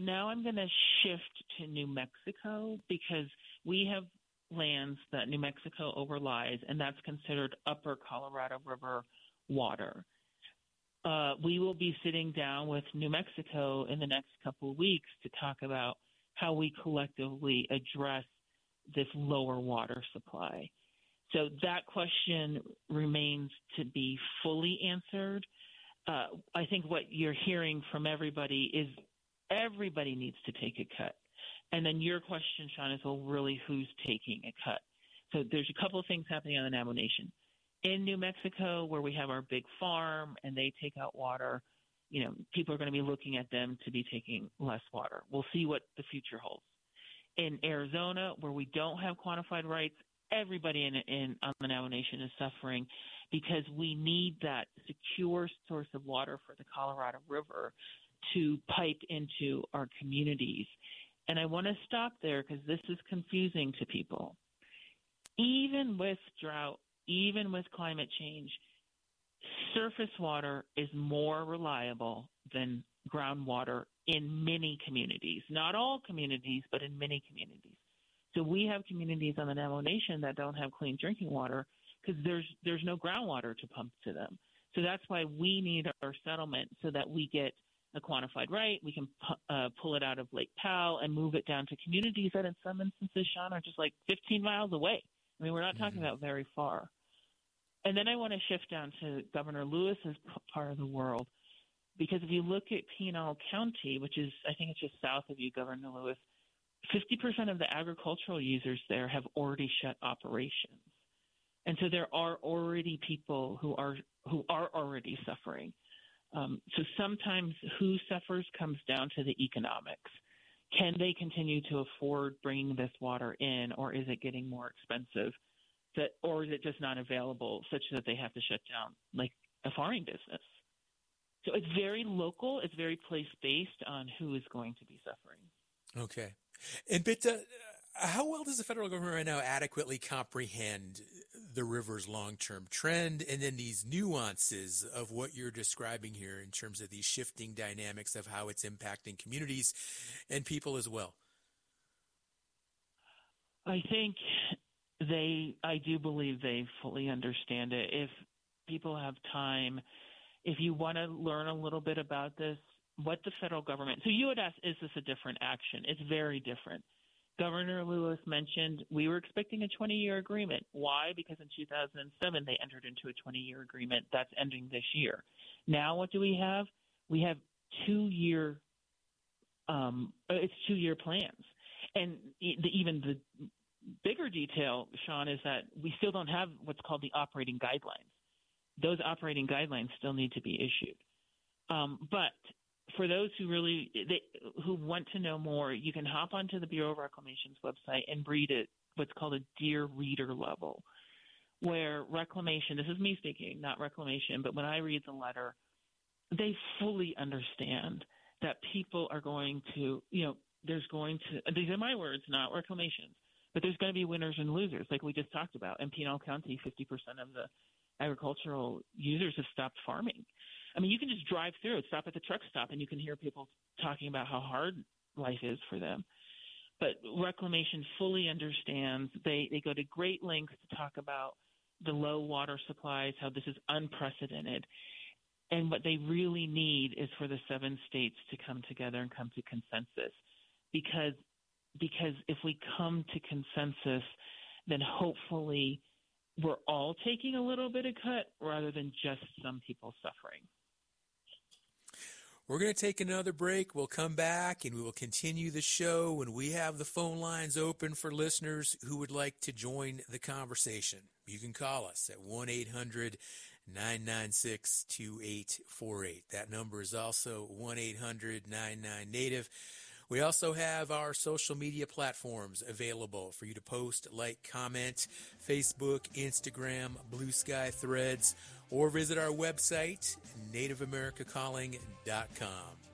now I'm going to shift to New Mexico because we have lands that New Mexico overlies, and that's considered upper Colorado River water. We will be sitting down with New Mexico in the next couple of weeks to talk about how we collectively address this lower water supply. So that question remains to be fully answered. I think what you're hearing from everybody is everybody needs to take a cut. And then your question, Sean, is, well, really, who's taking a cut? So there's a couple of things happening on the Navajo Nation. In New Mexico, where we have our big farm and they take out water, people are going to be looking at them to be taking less water. We'll see what the future holds. In Arizona, where we don't have quantified rights, everybody on the Navajo Nation is suffering because we need that secure source of water for the Colorado River to pipe into our communities. And I want to stop there because this is confusing to people. Even with drought, even with climate change, surface water is more reliable than groundwater in many communities. Not all communities, but in many communities. So we have communities on the Navajo Nation that don't have clean drinking water because there's no groundwater to pump to them. So that's why we need our settlement so that we get a quantified right. We can pull it out of Lake Powell and move it down to communities that in some instances, Sean, are just like 15 miles away. I mean, we're not talking about very far. And then I want to shift down to Governor Lewis's part of the world, because if you look at Pinal County, which is, I think it's just south of you, Governor Lewis, 50% of the agricultural users there have already shut operations. And so there are already people who are already suffering. So sometimes who suffers comes down to the economics. Can they continue to afford bringing this water in, or is it getting more expensive? Or is it just not available such that they have to shut down like a farming business? So it's very local. It's very place-based on who is going to be suffering. Okay. And Bitta, how well does the federal government right now adequately comprehend the river's long-term trend and then these nuances of what you're describing here in terms of these shifting dynamics of how it's impacting communities and people as well? I do believe they fully understand it. If people have time, if you want to learn a little bit about this, what the federal government, so you would ask, is this a different action? It's very different. Governor Lewis mentioned we were expecting a 20-year agreement. Why? Because in 2007, they entered into a 20-year agreement that's ending this year. Now what do we have? We have 2-year plans. And even the bigger detail, Sean, is that we still don't have what's called the operating guidelines. Those operating guidelines still need to be issued. But for those who want to know more, you can hop onto the Bureau of Reclamation's website and read it, what's called a Dear Reader level, where Reclamation, this is me speaking, not Reclamation, but when I read the letter, they fully understand that people are going to, these are my words, not Reclamation's, but there's going to be winners and losers, like we just talked about. In Pinal County, 50% of the agricultural users have stopped farming. I mean, you can just drive through it, stop at the truck stop, and you can hear people talking about how hard life is for them. But Reclamation fully understands. They go to great lengths to talk about the low water supplies, how this is unprecedented. And what they really need is for the 7 states to come together and come to consensus. Because if we come to consensus, then hopefully we're all taking a little bit of cut rather than just some people suffering. We're going to take another break. We'll come back and we will continue the show when we have the phone lines open for listeners who would like to join the conversation. You can call us at 1-800-996-2848. That number is also 1-800-99-NATIVE. We also have our social media platforms available for you to post, like, comment, Facebook, Instagram, Blue Sky Threads, or visit our website, nativeamericacalling.com.